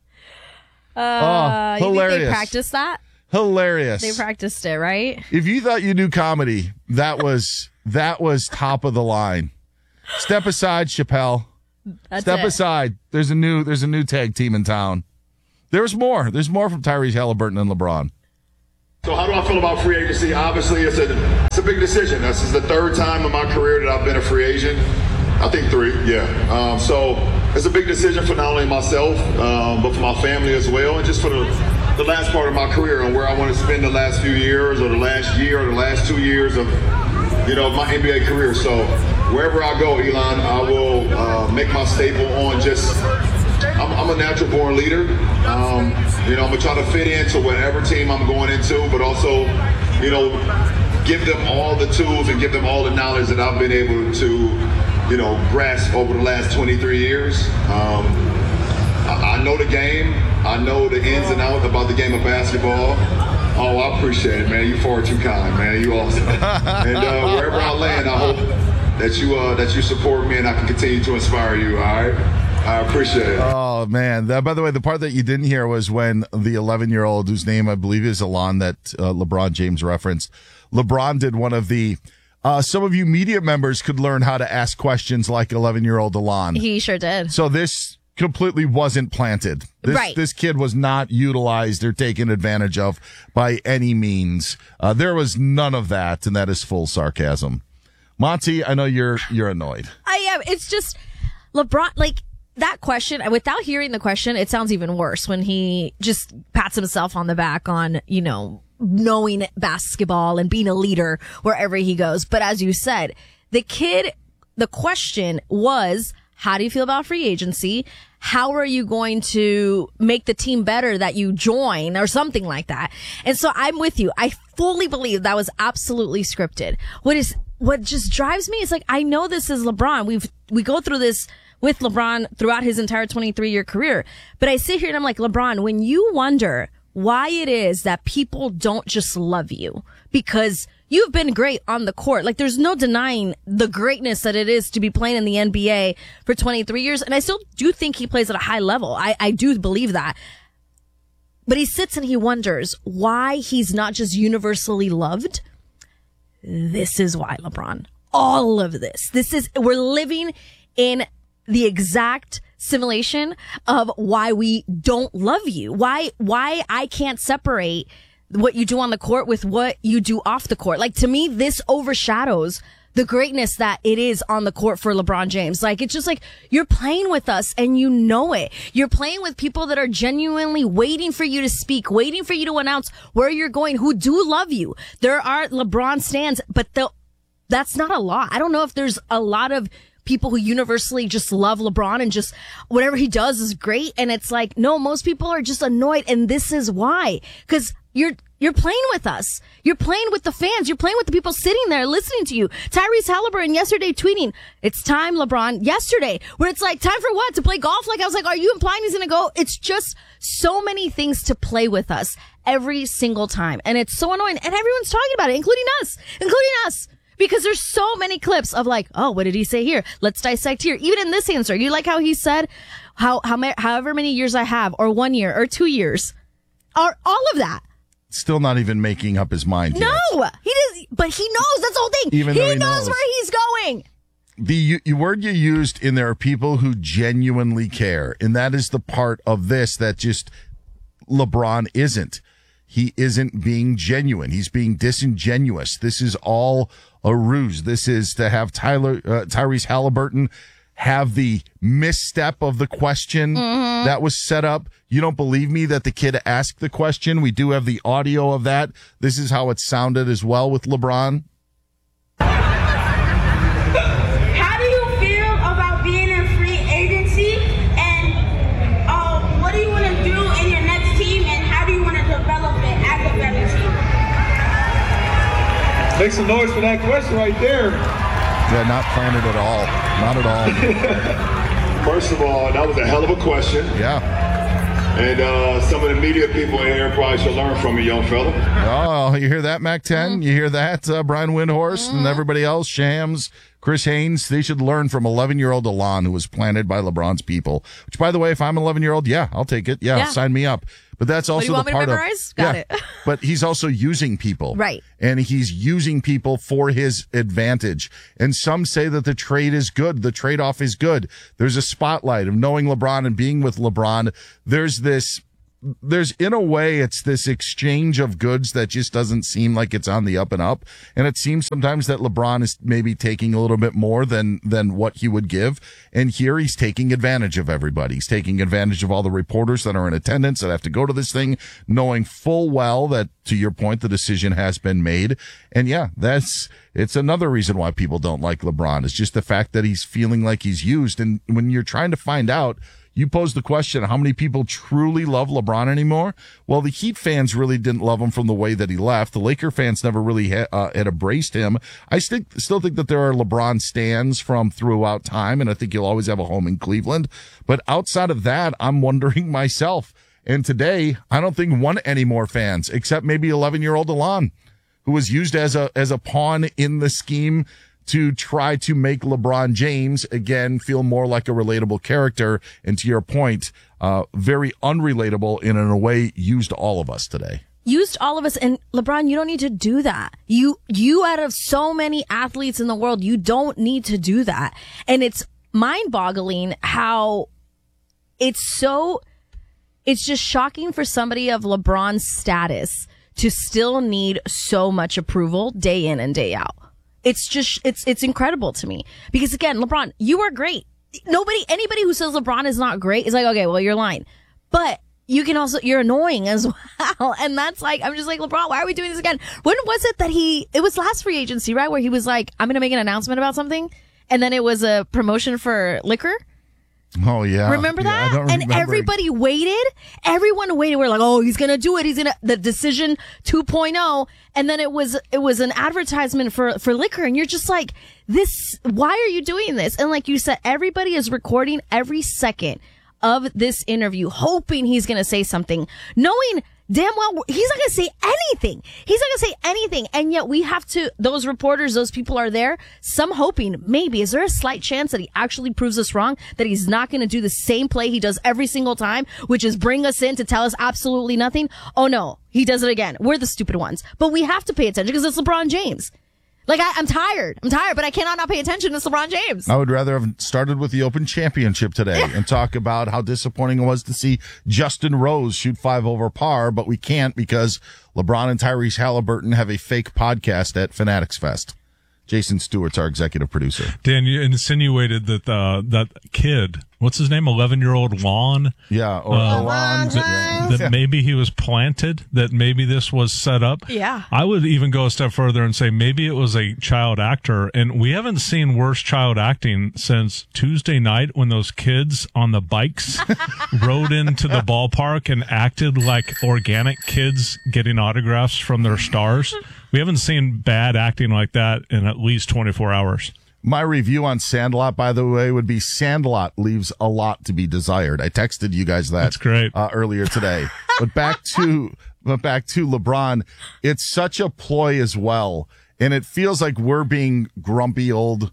Uh, oh, you hilarious. think they practiced that? Hilarious. They practiced it, right? If you thought you knew comedy, that was that was top of the line. Step aside, Chappelle. That's Step it. aside. There's a new there's a new tag team in town. There's more. There's more from Tyrese Halliburton and LeBron. So how do I feel about free agency? Obviously, it's a it's a big decision. This is the third time in my career that I've been a free agent. I think three, yeah. Um, so it's a big decision for not only myself, um, but for my family as well, and just for the, the last part of my career and where I want to spend the last few years or the last year or the last two years of, you know, my N B A career. So wherever I go, Elon, I will uh, make my staple on just, I'm, I'm a natural born leader. Um, you know, I'm going to try to fit into whatever team I'm going into, but also, you know, give them all the tools and give them all the knowledge that I've been able to, you know, grasp over the last twenty-three years. Um, I, I know the game. I know the ins and outs about the game of basketball. Oh, I appreciate it, man. You far too kind, man. You awesome. And uh, wherever I land, I hope that you uh, that you support me and I can continue to inspire you. All right. I appreciate it. Oh, man. That, by the way, the part that you didn't hear was when the eleven-year-old, whose name I believe is Alon, that uh, LeBron James referenced, LeBron did one of the, uh, some of you media members could learn how to ask questions like eleven-year-old Alon. He sure did. So this completely wasn't planted. This, Right. This kid was not utilized or taken advantage of by any means. Uh, there was none of that, and that is full sarcasm. Monty, I know you're you're annoyed. I am. It's just LeBron, like that question, without hearing the question, it sounds even worse when he just pats himself on the back on, you know, knowing basketball and being a leader wherever he goes. But as you said, the kid, the question was, how do you feel about free agency? How are you going to make the team better that you join or something like that? And so I'm with you. I fully believe that was absolutely scripted. What is, what just drives me is like, I know this is LeBron. We've, we go through this with LeBron throughout his entire twenty-three year career. But I sit here and I'm like, LeBron, when you wonder why it is that people don't just love you because you've been great on the court. Like there's no denying the greatness that it is to be playing in the N B A for twenty-three years. And I still do think he plays at a high level. I, I do believe that. But he sits and he wonders why he's not just universally loved. This is why, LeBron. All of this. This is, we're living in the exact simulation of why we don't love you. Why, why I can't separate what you do on the court with what you do off the court. Like to me, this overshadows the greatness that it is on the court for LeBron James. Like it's just like you're playing with us and you know it. You're playing with people that are genuinely waiting for you to speak, waiting for you to announce where you're going, who do love you. There are LeBron stans, but the, that's not a lot. I don't know if there's a lot of people who universally just love LeBron and just whatever he does is great. And it's like, no, most people are just annoyed. And this is why, because you're, you're playing with us. You're playing with the fans. You're playing with the people sitting there listening to you. Tyrese Halliburton yesterday tweeting, it's time, LeBron, yesterday, where it's like, time for what? To play golf? Like I was like, are you implying he's going to go? It's just so many things to play with us every single time. And it's so annoying. And everyone's talking about it, including us, including us. Because there's so many clips of like, oh, what did he say here? Let's dissect here. Even in this answer, you like how he said, how, how, however many years I have, or one year, or two years, or all of that. Still not even making up his mind yet. No, he does, but he knows. That's the whole thing. Even he, though he knows, knows where he's going. The you, you word you used in there are people who genuinely care, and that is the part of this that just LeBron isn't. He isn't being genuine. He's being disingenuous. This is all a ruse. This is to have Tyler, uh, Tyrese Halliburton have the misstep of the question Mm-hmm. that was set up. You don't believe me that the kid asked the question? We do have the audio of that. This is how it sounded as well with LeBron. How do Make some noise for that question right there. Yeah, not planted at all. Not at all. First of all, that was a hell of a question. Yeah. And uh, some of the media people in here probably should learn from me, young fella. Oh, you hear that, Mac ten? You hear that, uh, Brian Windhorst and everybody else, Shams, Chris Haynes? They should learn from eleven-year-old Alon, who was planted by LeBron's people. Which, by the way, if I'm an eleven-year-old, yeah, I'll take it. Yeah, Yeah. sign me up. But that's also What do you the want me to part memorize? of Got yeah, it. But he's also using people, Right. And he's using people for his advantage. And some say that the trade is good. The trade-off is good. There's a spotlight of knowing LeBron and being with LeBron. There's this. There's, in a way, it's this exchange of goods that just doesn't seem like it's on the up and up. And it seems sometimes that LeBron is maybe taking a little bit more than, than what he would give. And here he's taking advantage of everybody. He's taking advantage of all the reporters that are in attendance that have to go to this thing, knowing full well that, to your point, the decision has been made. And yeah, that's, it's another reason why people don't like LeBron. It's just the fact that he's feeling like he's used. And when you're trying to find out, you posed the question, how many people truly love LeBron anymore? Well, the Heat fans really didn't love him from the way that he left. The Laker fans never really ha- uh, had embraced him. I st- still think that there are LeBron stans from throughout time, and I think he'll always have a home in Cleveland. But outside of that, I'm wondering myself. And today, I don't think one any more fans, except maybe eleven-year-old Alon, who was used as a as a pawn in the scheme to try to make LeBron James, again, feel more like a relatable character. And to your point, uh, very unrelatable and in a way used all of us today. Used all of us. And LeBron, you don't need to do that. You, you out of so many athletes in the world, you don't need to do that. And it's mind boggling how it's so, it's just shocking for somebody of LeBron's status to still need so much approval day in and day out. It's just, it's, it's incredible to me because again, LeBron, you are great. Nobody, anybody who says LeBron is not great is like, okay, well, you're lying, but you can also, you're annoying as well. And that's like, I'm just like, LeBron, why are we doing this again? When was it that he, it was last free agency, right? Where he was like, I'm going to make an announcement about something. And then it was a promotion for liquor. Oh, yeah. Remember Yeah, that? I don't and remember. everybody waited. Everyone waited. We're like, oh, he's going to do it. He's going to, the decision two point oh. And then it was, it was an advertisement for, for liquor. And you're just like, this, why are you doing this? And like you said, everybody is recording every second of this interview, hoping he's going to say something, knowing damn well he's not going to say anything. He's not going to say anything. And yet we have to, those reporters, those people are there, some hoping maybe, is there a slight chance that he actually proves us wrong, that he's not going to do the same play he does every single time, which is bring us in to tell us absolutely nothing? Oh no, he does it again. We're the stupid ones. But we have to pay attention because it's LeBron James. Like, I, I'm tired. I'm tired, but I cannot not pay attention to LeBron James. I would rather have started with the Open Championship today and talk about how disappointing it was to see Justin Rose shoot five over par, but we can't because LeBron and Tyrese Halliburton have a fake podcast at Fanatics Fest. Jason Stewart's our executive producer. Dan, you insinuated that uh, that kid, what's his name, eleven-year-old Lon? Yeah, or uh, Alon. That, that maybe he was planted, that maybe this was set up. Yeah. I would even go a step further and say maybe it was a child actor, and we haven't seen worse child acting since Tuesday night when those kids on the bikes rode into the ballpark and acted like organic kids getting autographs from their stars. We haven't seen bad acting like that in at least twenty-four hours. My review on Sandlot, by the way, would be Sandlot leaves a lot to be desired. I texted you guys that That's great. Uh, earlier today. But back to but back to LeBron, it's such a ploy as well, and it feels like we're being grumpy old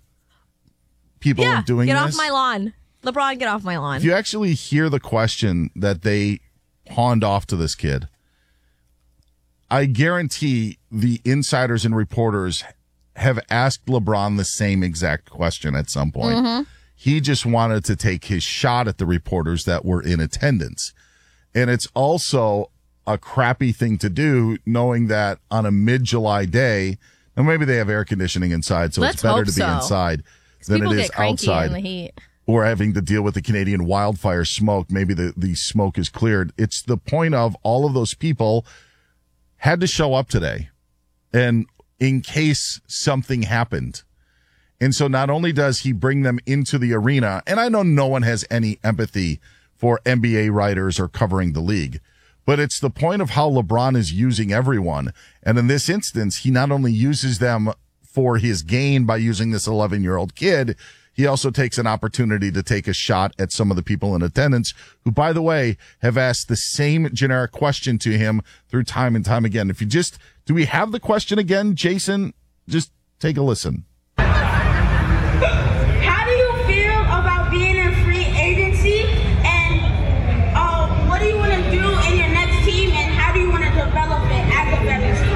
people Yeah, in doing get this. off my lawn. LeBron, get off my lawn. If you actually hear the question that they pawned off to this kid, I guarantee the insiders and reporters have asked LeBron the same exact question at some point. Mm-hmm. He just wanted to take his shot at the reporters that were in attendance. And it's also a crappy thing to do, knowing that on a mid-July day, and maybe they have air conditioning inside, so Let's it's better hope to be so. inside than People it is get cranky outside. in the heat. Or having to deal with the Canadian wildfire smoke. Maybe the, the smoke is cleared. It's the point of all of those people had to show up today, and in case something happened. And so not only does he bring them into the arena, and I know no one has any empathy for N B A writers or covering the league, but it's the point of how LeBron is using everyone. And in this instance, he not only uses them for his gain by using this eleven-year-old kid, he also takes an opportunity to take a shot at some of the people in attendance who, by the way, have asked the same generic question to him through time and time again. If you just, do we have the question again, Jason? Just take a listen. How do you feel about being in free agency? And uh, what do you want to do in your next team? And how do you want to develop it as a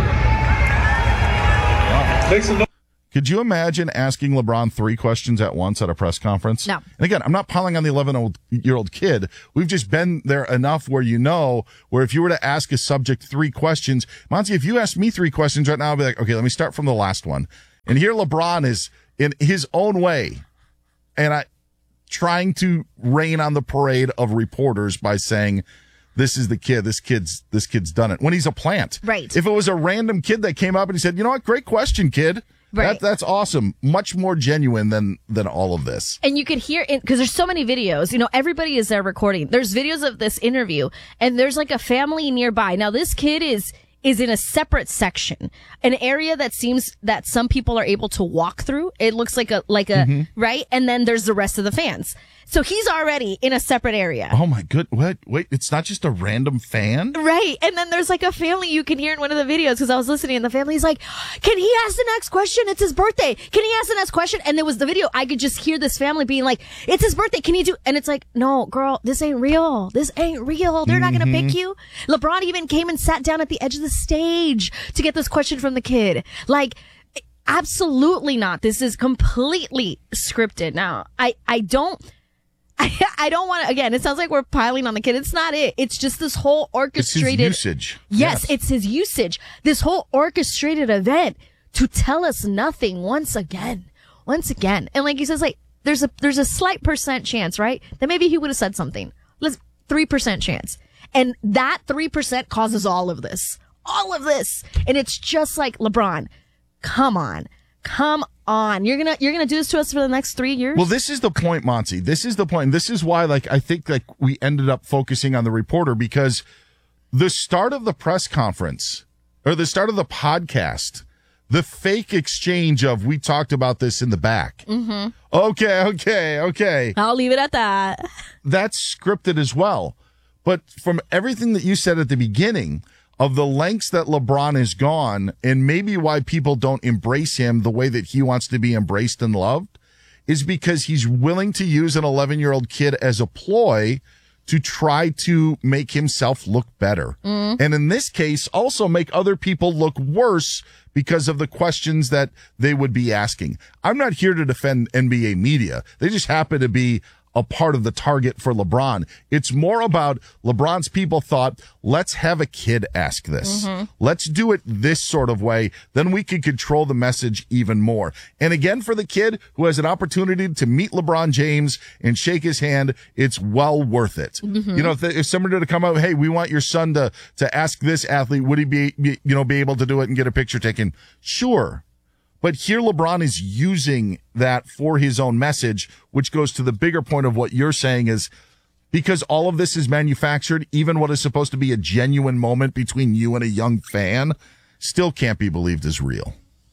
veteran team? Could you imagine asking LeBron three questions at once at a press conference? No. Mm-hmm. And again, I'm not piling on the eleven-year-old kid. We've just been there enough where you know, where if you were to ask a subject three questions, Monty, if you asked me three questions right now, I'd be like, okay, let me start from the last one. And here LeBron is in his own way, and I trying to rain on the parade of reporters by saying, this is the kid, this kid's, this kid's done it. When he's a plant. Right. If it was a random kid that came up and he said, you know what, great question, kid. Right. That, that's awesome. Much more genuine than, than all of this. And you could hear it because there's so many videos. You know, everybody is there recording. There's videos of this interview, and there's like a family nearby. Now, this kid is is in a separate section, an area that seems that some people are able to walk through. It looks like a like a Mhm. right, and then there's the rest of the fans. So he's already in a separate area. Oh my good. What? Wait, it's not just a random fan? Right. And then there's like a family you can hear in one of the videos because I was listening and the family's like, can he ask the next question? It's his birthday. Can he ask the next question? And there was the video. I could just hear this family being like, it's his birthday. Can he do? And it's like, no, girl, this ain't real. This ain't real. They're not going to Mhm. pick you. LeBron even came and sat down at the edge of the stage to get this question from the kid. Like, absolutely not. This is completely scripted. Now, I, I don't. I, I don't want to, again, it sounds like we're piling on the kid. It's not it. It's just this whole It's his orchestrated. usage. Yes, it's his usage. This whole orchestrated event to tell us nothing once again. Once again. And like he says, like, there's a, there's a slight percent chance, right? That maybe he would have said something. Let's, three percent chance. And that three percent causes all of this. All of this. And it's just like, LeBron, come on. Come on. You're gonna, you're gonna do this to us for the next three years? Well, this is the point, Monty. This is the point. This is why, like, I think, like, we ended up focusing on the reporter because the start of the press conference or the start of the podcast, the fake exchange of, we talked about this in the back. Mm-hmm. Okay, okay, okay. I'll leave it at that. That's scripted as well. But from everything that you said at the beginning of the lengths that LeBron has gone and maybe why people don't embrace him the way that he wants to be embraced and loved is because he's willing to use an eleven-year-old kid as a ploy to try to make himself look better. Mm. And in this case, also make other people look worse because of the questions that they would be asking. I'm not here to defend N B A media. They just happen to be a part of the target for LeBron. It's more about LeBron's people thought, let's have a kid ask this. Mhm. Let's do it this sort of way. Then we can control the message even more. And again, for the kid who has an opportunity to meet LeBron James and shake his hand, it's well worth it. Mhm. You know, if, if somebody were to come out, hey, we want your son to, to ask this athlete, would he be, be, you know, be able to do it and get a picture taken? Sure. But here LeBron is using that for his own message, which goes to the bigger point of what you're saying is because all of this is manufactured, even what is supposed to be a genuine moment between you and a young fan still can't be believed as real.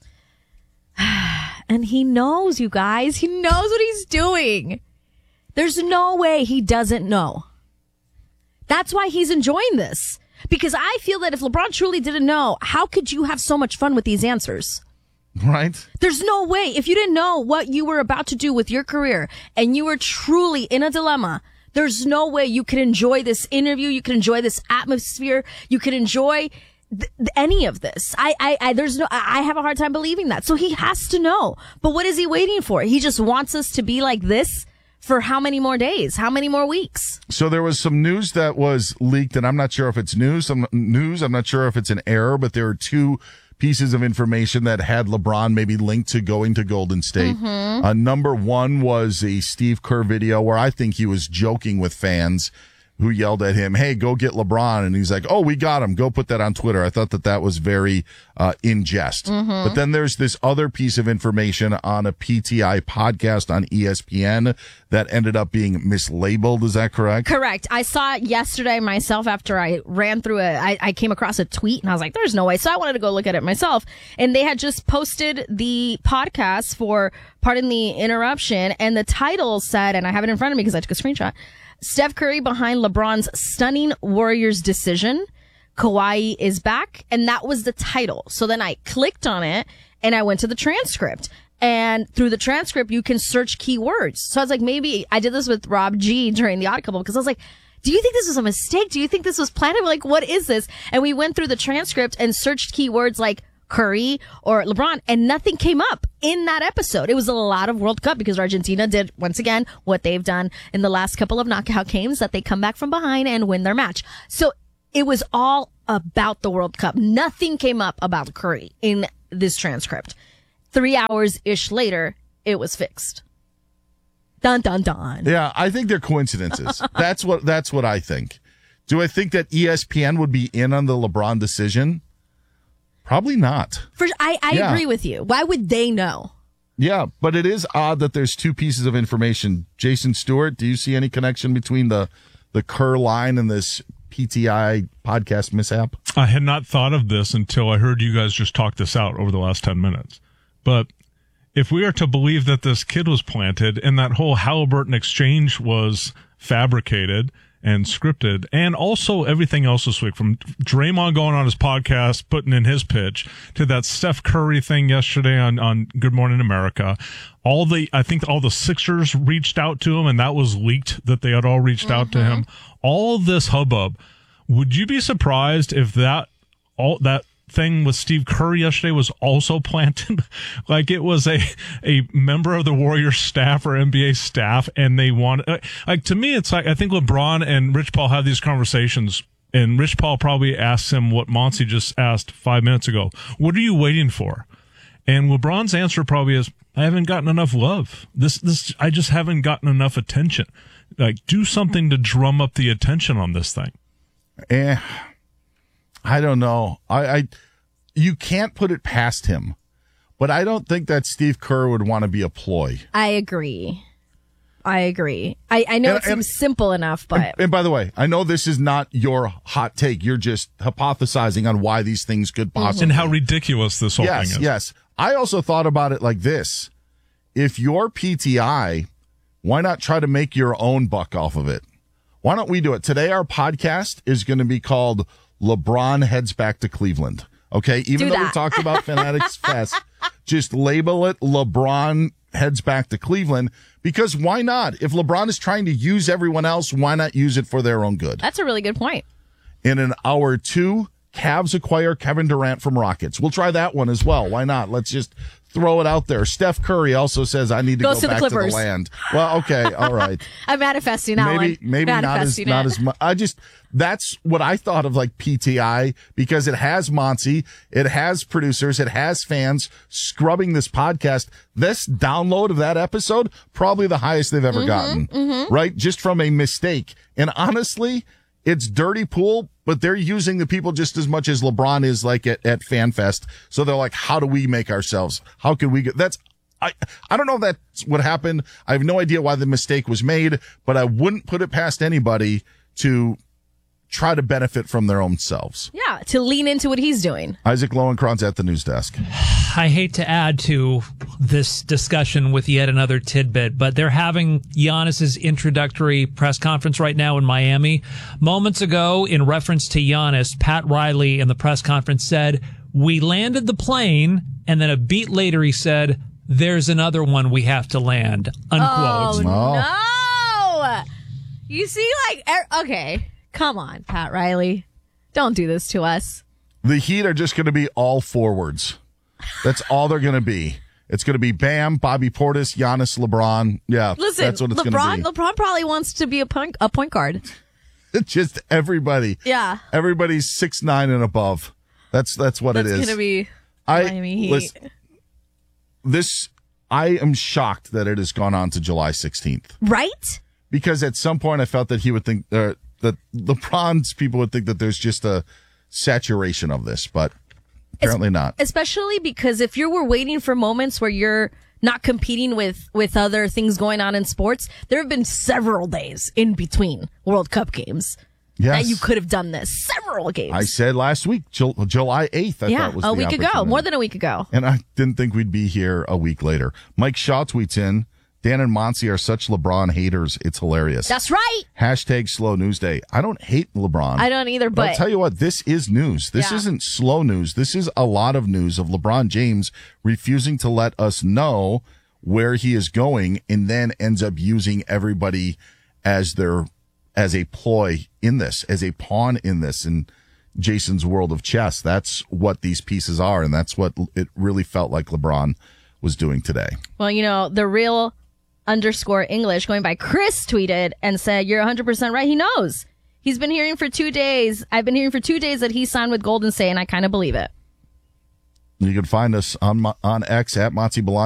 And he knows, you guys. He knows what he's doing. There's no way he doesn't know. That's why he's enjoying this. Because I feel that if LeBron truly didn't know, how could you have so much fun with these answers? Right? There's no way. If you didn't know what you were about to do with your career and you were truly in a dilemma, there's no way you could enjoy this interview. You could enjoy this atmosphere. You could enjoy th- any of this. I, I, I, there's no, I have a hard time believing that. So he has to know. But what is he waiting for? He just wants us to be like this for how many more days? How many more weeks? So there was some news that was leaked, and I'm not sure if it's news. I'm news. I'm not sure if it's an error, but there are two pieces of information that had LeBron maybe linked to going to Golden State. Mhm. Uh, number one was a Steve Kerr video where I think he was joking with fans who yelled at him, "Hey, go get LeBron." And he's like, "Oh, we got him. Go put that on Twitter." I thought that that was very uh, in jest. Mhm. But then there's this other piece of information on a P T I podcast on E S P N that ended up being mislabeled. Is that correct? Correct. I saw it yesterday myself after I ran through it. I, I came across a tweet and I was like, there's no way. So I wanted to go look at it myself. And they had just posted the podcast for Pardon the Interruption. And the title said, and I have it in front of me because I took a screenshot, Steph Curry behind LeBron's stunning Warriors decision. Kawhi is back. And that was the title. So then I clicked on it and I went to the transcript. And through the transcript, you can search keywords. So I was like, maybe I did this with Rob G during the Odd Couple because I was like, do you think this was a mistake? Do you think this was planned? Like, what is this? And we went through the transcript and searched keywords like Curry or LeBron, and nothing came up in that episode. It was a lot of World Cup because Argentina did, once again, what they've done in the last couple of knockout games, that they come back from behind and win their match. So it was all about the World Cup. Nothing came up about Curry in this transcript. Three hours-ish later, it was fixed. Dun, dun, dun. Yeah, I think they're coincidences. that's what that's what I think. Do I think that E S P N would be in on the LeBron decision? Probably not. For, I, I Yeah. agree with you. Why would they know? Yeah, but it is odd that there's two pieces of information. Jason Stewart, do you see any connection between the the Kerr line and this P T I podcast mishap? I had not thought of this until I heard you guys just talk this out over the last ten minutes. But if we are to believe that this kid was planted and that whole Halliburton exchange was fabricated and scripted, and also everything else this week, from Draymond going on his podcast, putting in his pitch, to that Steph Curry thing yesterday on, on Good Morning America, all the, I think all the Sixers reached out to him, and that was leaked that they had all reached out to him. All this hubbub. Would you be surprised if that, all that, thing with Steve Kerr yesterday was also planted? Like it was a a member of the Warriors staff or N B A staff, and they want, like, to me it's like, I think LeBron and Rich Paul have these conversations, and Rich Paul probably asks him what Monty just asked five minutes ago: what are you waiting for? And LeBron's answer probably is, I haven't gotten enough love. This this I just haven't gotten enough attention. Like, do something to drum up the attention on this thing. Eh, I don't know. I, I, you can't put it past him, but I don't think that Steve Kerr would want to be a ploy. I agree. I agree. I, I know And- it seems and- simple enough, but And, and by the way, I know this is not your hot take. You're just hypothesizing on why these things could possibly. And how ridiculous this whole yes, thing is. Yes. I also thought about it like this. If you're P T I, why not try to make your own buck off of it? Why don't we do it? Today, our podcast is going to be called LeBron Heads Back to Cleveland. Okay? Even Do though we that. talked about Fanatics Fest, just label it LeBron Heads Back to Cleveland, because why not? If LeBron is trying to use everyone else, why not use it for their own good? that's a really good point. In an hour two, Cavs acquire Kevin Durant from Rockets. We'll try that one as well. Why not? Let's just throw it out there. Steph Curry also says, I need to Goes go to the back to the Clippers. land. Well, okay. All right. I'm manifesting that maybe, one. maybe not as, Manifesting not it. as much. I just, that's what I thought of like P T I, because it has Monty, it has producers, it has fans scrubbing this podcast. This download of that episode, probably the highest they've ever Mhm, gotten, mhm. right? Just from a mistake. And honestly, it's dirty pool, but they're using the people just as much as LeBron is like at, at FanFest. So they're like, how do we make ourselves? How can we get, that's, I, I don't know if that's what happened. I have no idea why the mistake was made, but I wouldn't put it past anybody to try to benefit from their own selves. Yeah, to lean into what he's doing. Isaac Lowenkron's at the news desk. I hate to add to this discussion with yet another tidbit, but they're having Giannis's introductory press conference right now in Miami. Moments ago, in reference to Giannis, Pat Riley in the press conference said, "We landed the plane," and then a beat later he said, "There's another one we have to land." Unquote. Oh, no. You see, like, er- okay, come on, Pat Riley. Don't do this to us. The Heat are just going to be all forwards. That's all they're going to be. It's going to be Bam, Bobby Portis, Giannis, LeBron. Yeah, Listen, that's what it's LeBron, going to be. LeBron probably wants to be a point, a point guard. Just everybody. Yeah. Everybody's six nine and above. That's that's what That's it is. going to be I Miami Heat. listen, this. I am shocked that it has gone on to July sixteenth. Right? Because at some point I felt that he would think, uh, that LeBron's people would think that there's just a saturation of this, but apparently not. Especially because if you were waiting for moments where you're not competing with, with other things going on in sports, there have been several days in between World Cup games Yes. that you could have done this. Several games. I said last week, Jul- July eighth, I yeah, thought was a the week ago. opportunity. More than a week ago. And I didn't think we'd be here a week later. Mike Shaw tweets in, Dan and Monty are such LeBron haters. It's hilarious. That's right. Hashtag slow news day. I don't hate LeBron. I don't either, but I'll tell you what, this is news. This Yeah. isn't slow news. This is a lot of news of LeBron James refusing to let us know where he is going and then ends up using everybody as their, as a ploy in this, as a pawn in this in Jason's world of chess. That's what these pieces are. And that's what it really felt like LeBron was doing today. Well, you know, the real underscore English going by Chris tweeted and said, you're one hundred percent right. He knows. He's been hearing for two days. I've been hearing for two days that he signed with Golden State, and I kind of believe it. You can find us on, on X at Monty Bellagio.